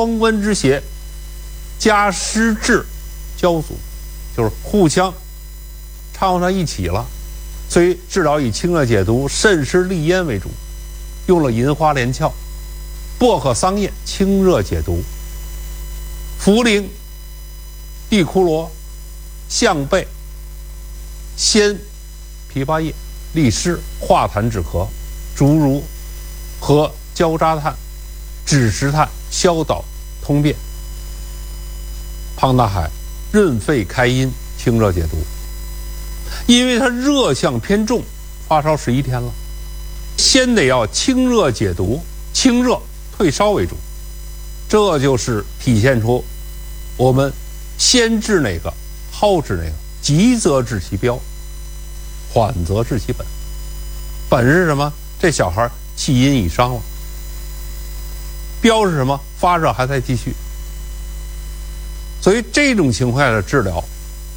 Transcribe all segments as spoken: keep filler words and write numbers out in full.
风温之邪，加湿滞交阻，就是互相掺和在一起了。所以治疗以清热解毒、渗湿利咽为主，用了银花连翘、薄荷桑叶清热解毒，茯苓、地库罗、象贝、鲜枇杷叶利湿化痰止咳，竹茹和焦渣炭、枳实炭消导通便。胖大海润肺开阴，清热解毒。因为它热象偏重，发烧十一天了，先得要清热解毒、清热退烧为主，这就是体现出我们先治哪个，后治哪个，急则治其标，缓则治其本。本是什么？这小孩气阴已伤了。标是什么？发热还在继续。所以这种情况下的治疗，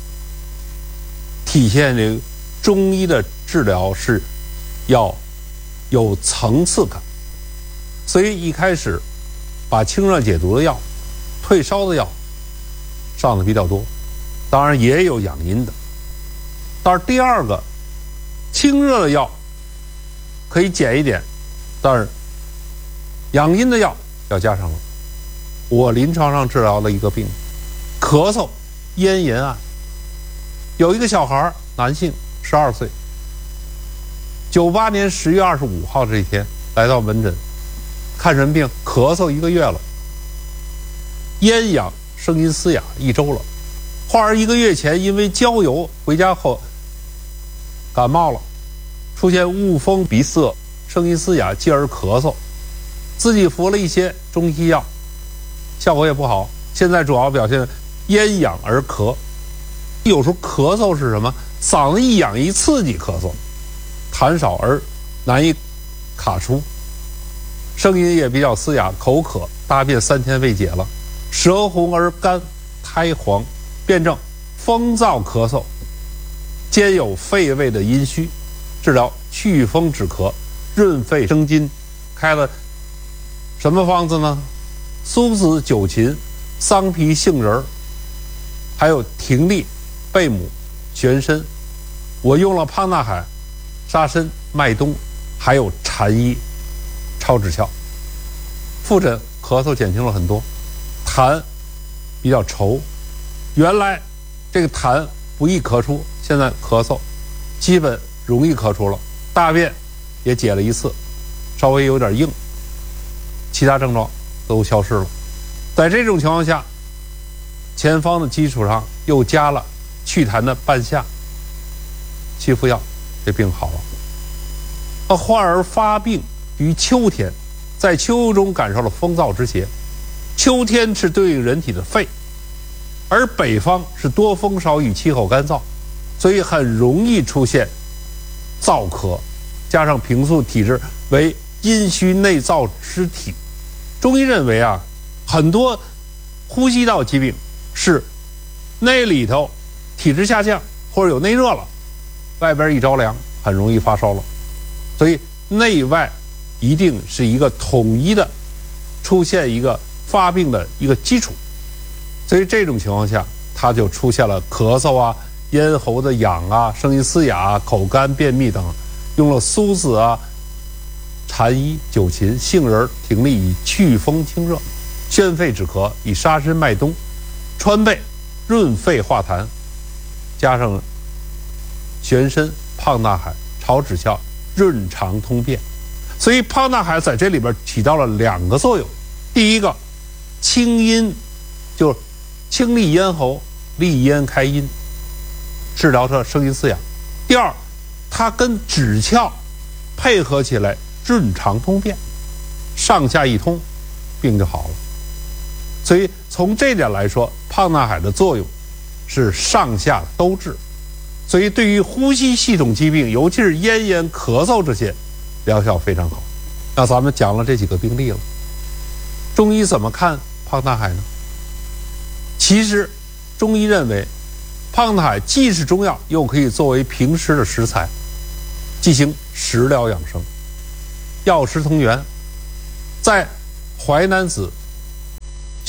体现这个中医的治疗是要有层次感。所以一开始把清热解毒的药、退烧的药上的比较多，当然也有养阴的。但是第二个，清热的药可以减一点，但是养阴的药要加上了。我临床上治疗的一个病，咳嗽、咽炎案，有一个小孩，男性，十二岁，九八年十月二十五号这一天来到门诊看什么病？咳嗽一个月了，咽痒、声音嘶哑一周了。患儿一个月前因为郊游回家后感冒了，出现恶风鼻塞、声音嘶哑，继而咳嗽，自己服了一些中西药，效果也不好。现在主要表现咽痒而咳，有时候咳嗽是什么？嗓子一痒一刺激咳嗽，痰少而难以卡出，声音也比较嘶哑，口渴，大便三天未解了，舌红而干，苔黄，辩证风燥咳嗽，兼有肺胃的阴虚，治疗祛风止咳、润肺生津，开了什么方子呢？苏子、酒芹、桑皮、杏仁，还有葶苈、贝母、玄参。我用了胖大海、沙参、麦冬，还有蝉衣、超止窍。复诊咳嗽减轻了很多，痰比较稠，原来这个痰不易咳出，现在咳嗽基本容易咳出了，大便也解了一次，稍微有点硬，其他症状都消失了。在这种情况下，前方的基础上又加了祛痰的半夏、七服药，这病好了。那患儿发病于秋天，在秋中感受了风燥之邪，秋天是对应人体的肺，而北方是多风少雨，气候干燥，所以很容易出现燥咳，加上平素体质为阴虚内燥之体。中医认为啊，很多呼吸道疾病是内里头体质下降或者有内热了，外边一着凉很容易发烧了，所以内外一定是一个统一的出现一个发病的一个基础。所以这种情况下，它就出现了咳嗽啊、咽喉的痒啊、声音嘶哑啊、口干便秘等，用了苏子啊、蝉衣、酒芹、杏仁、葶苈以祛风清热，宣肺止咳以沙参、麦冬、川贝润肺化痰，加上玄参、胖大海、超止窍、润肠通便。所以胖大海在这里边起到了两个作用，第一个清阴，就是清利咽喉，利咽开阴，治疗这声音嘶哑。第二，它跟止窍配合起来，润肠通便，上下一通，病就好了。所以从这点来说，胖大海的作用是上下都治。所以对于呼吸系统疾病，尤其是咽炎、咳嗽这些，疗效非常好。那咱们讲了这几个病例了，中医怎么看胖大海呢？其实中医认为，胖大海既是中药，又可以作为平时的食材，进行食疗养生。药食同源。在《淮南子·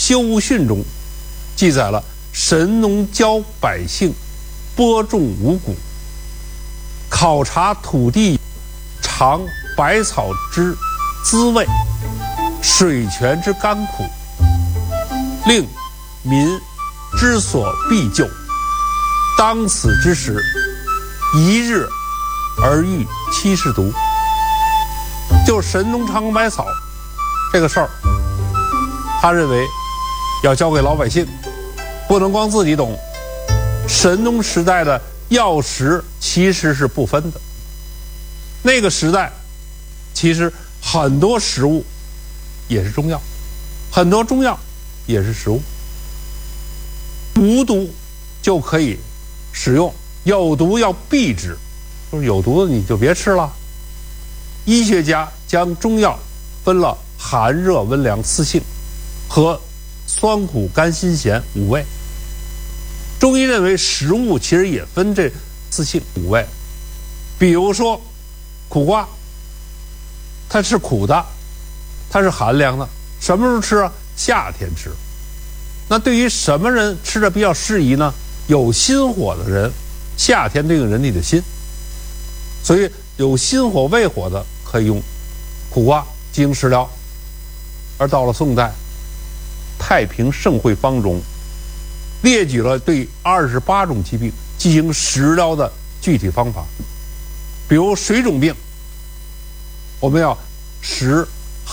修务训》中记载了神农教百姓播种五谷，考察土地尝百草之滋味，水泉之甘苦，令民之所必救。当此之时，一日而遇七十毒。就神农尝百草这个事儿，他认为要交给老百姓，不能光自己懂。神农时代的药食其实是不分的，那个时代其实很多食物也是中药，很多中药也是食物，无毒就可以使用，有毒要避之，就是有毒的你就别吃了。医学家将中药分了寒热温凉四性和酸苦甘辛咸五味。中医认为食物其实也分这四性五味，比如说苦瓜，它是苦的，它是寒凉的，什么时候吃啊？夏天吃。那对于什么人吃的比较适宜呢？有心火的人，夏天对应人体的心，所以有心火胃火的可以用苦瓜进行食疗。而到了宋代，《太平盛会方》中列举了对二十八种疾病进行食疗的具体方法。比如水肿病，我们要食